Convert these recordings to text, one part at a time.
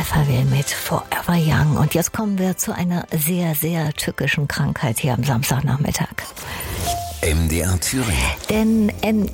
Pfefferwehl mit Forever Young. Und jetzt kommen wir zu einer sehr, sehr tückischen Krankheit hier am Samstagnachmittag. MDR Thüringen. Denn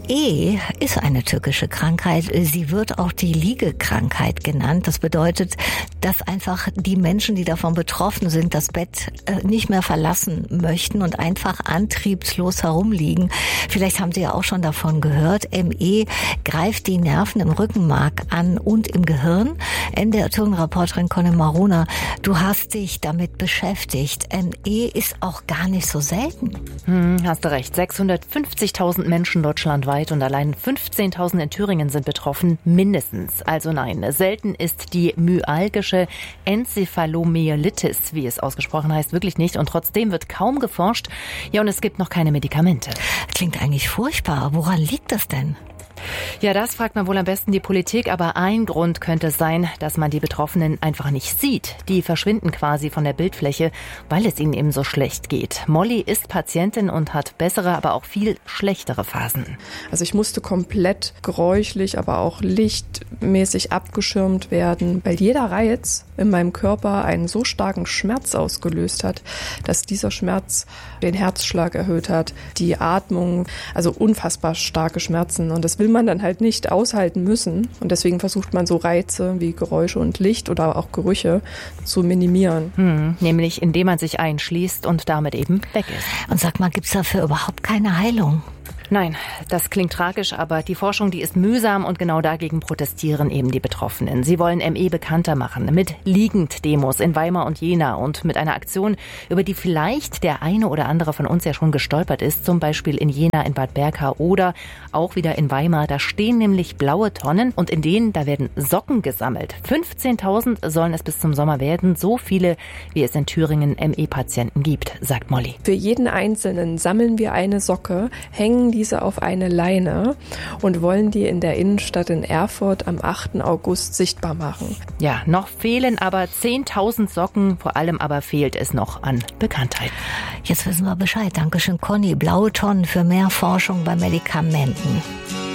ME ist eine tückische Krankheit. Sie wird auch die Liegekrankheit genannt. Das bedeutet, dass einfach die Menschen, die davon betroffen sind, das Bett nicht mehr verlassen möchten und einfach antriebslos herumliegen. Vielleicht haben Sie ja auch schon davon gehört. ME greift die Nerven im Rückenmark an und im Gehirn. MDR-Thüringen-Reporterin Conny Maruna, du hast dich damit beschäftigt. ME ist auch gar nicht so selten. Hast du recht. 650.000 Menschen deutschlandweit und allein 15.000 in Thüringen sind betroffen, mindestens. Also nein, selten ist die myalgische Enzephalomyelitis, wie es ausgesprochen heißt, wirklich nicht. Und trotzdem wird kaum geforscht. Ja, und es gibt noch keine Medikamente. Klingt eigentlich furchtbar. Woran liegt das denn? Ja, das fragt man wohl am besten die Politik, aber ein Grund könnte es sein, dass man die Betroffenen einfach nicht sieht. Die verschwinden quasi von der Bildfläche, weil es ihnen eben so schlecht geht. Molly ist Patientin und hat bessere, aber auch viel schlechtere Phasen. Also ich musste komplett geräuschlich, aber auch lichtmäßig abgeschirmt werden, weil jeder Reiz in meinem Körper einen so starken Schmerz ausgelöst hat, dass dieser Schmerz den Herzschlag erhöht hat, die Atmung, also unfassbar starke Schmerzen. Und das will man dann halt nicht aushalten müssen. Und deswegen versucht man so Reize wie Geräusche und Licht oder auch Gerüche zu minimieren. Nämlich indem man sich einschließt und damit eben weg ist. Und sag mal, gibt's dafür überhaupt keine Heilung? Nein, das klingt tragisch, aber die Forschung, die ist mühsam und genau dagegen protestieren eben die Betroffenen. Sie wollen ME bekannter machen mit Liegenddemos in Weimar und Jena und mit einer Aktion, über die vielleicht der eine oder andere von uns ja schon gestolpert ist, zum Beispiel in Jena, in Bad Berka oder auch wieder in Weimar. Da stehen nämlich blaue Tonnen und in denen, da werden Socken gesammelt. 15.000 sollen es bis zum Sommer werden, so viele, wie es in Thüringen ME-Patienten gibt, sagt Molly. Für jeden Einzelnen sammeln wir eine Socke, hängen diese auf eine Leine und wollen die in der Innenstadt in Erfurt am 8. August sichtbar machen. Ja, noch fehlen aber 10.000 Socken, vor allem aber fehlt es noch an Bekanntheit. Jetzt wissen wir Bescheid. Dankeschön, Conny. Blaue Tonnen für mehr Forschung bei Medikamenten.